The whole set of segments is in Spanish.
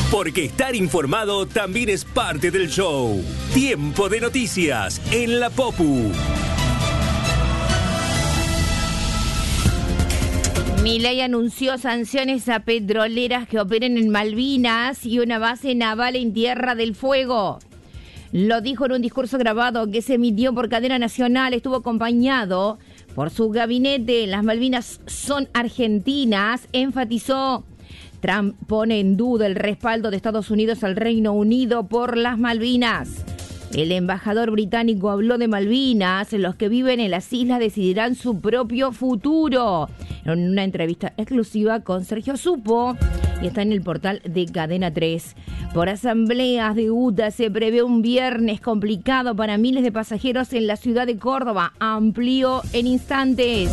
Porque estar informado también es parte del show. Tiempo de noticias en la Popu. Milei anunció sanciones a petroleras que operen en Malvinas y una base naval en Tierra del Fuego. Lo dijo en un discurso grabado que se emitió por cadena nacional. Estuvo acompañado por su gabinete. Las Malvinas son argentinas, enfatizó. Trump pone en duda el respaldo de Estados Unidos al Reino Unido por las Malvinas. El embajador británico habló de Malvinas. Los que viven en las islas decidirán su propio futuro. En una entrevista exclusiva con Sergio Supo, y está en el portal de Cadena 3. Por asambleas de UTA se prevé un viernes complicado para miles de pasajeros en la ciudad de Córdoba. Amplió en instantes.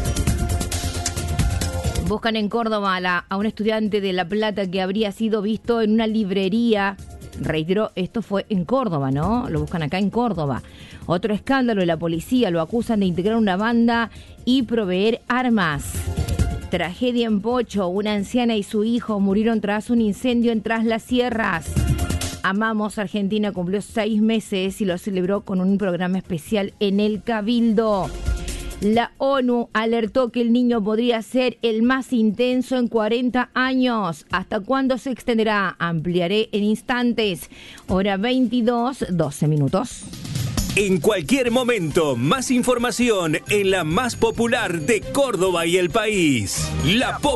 Buscan en Córdoba a un estudiante de La Plata que habría sido visto en una librería. Reiteró, esto fue en Córdoba, ¿no? Lo buscan acá en Córdoba. Otro escándalo, la policía lo acusan de integrar una banda y proveer armas. Tragedia en Pocho, una anciana y su hijo murieron tras un incendio en Tras las Sierras. Amamos Argentina cumplió 6 meses y lo celebró con un programa especial en el Cabildo. La ONU alertó que el niño podría ser el más intenso en 40 años. ¿Hasta cuándo se extenderá? Ampliaré en instantes. Hora 22, 12 minutos. En cualquier momento, más información en la más popular de Córdoba y el país. La Popu.